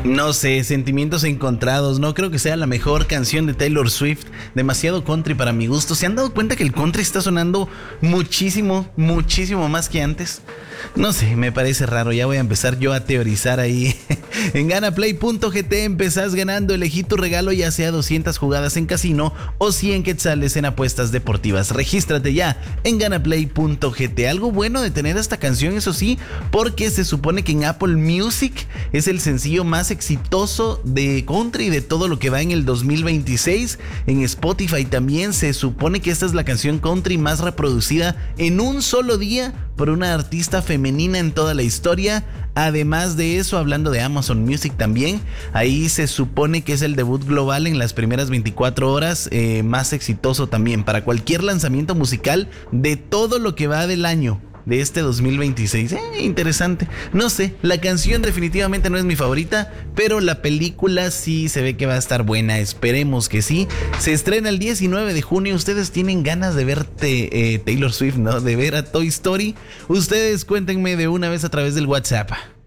No sé, sentimientos encontrados. No creo que sea la mejor canción de Taylor Swift. Demasiado country para mi gusto. ¿Se han dado cuenta que el country está sonando muchísimo, muchísimo más que antes? No sé, me parece raro. Ya voy a empezar yo a teorizar ahí. En ganaplay.gt empezás ganando. Elegí tu regalo, ya sea 200 jugadas en casino o 100 quetzales en apuestas deportivas. Regístrate ya en ganaplay.gt. Algo bueno de tener esta canción, eso sí, porque se supone que en Apple Music es el sencillo más exitoso de country de todo lo que va en el 2026. En Spotify también se supone que esta es la canción country más reproducida en un solo día por una artista femenina en toda la historia. Además de eso, hablando de Amazon Music también, ahí se supone que es el debut global en las primeras 24 horas más exitoso también para cualquier lanzamiento musical de todo lo que va del año de este 2026. Interesante. No sé, la canción definitivamente no es mi favorita, pero la película sí se ve que va a estar buena. Esperemos que sí. Se estrena el 19 de junio. Ustedes tienen ganas de ver Taylor Swift, ¿no? De ver a Toy Story. Ustedes cuéntenme de una vez a través del WhatsApp.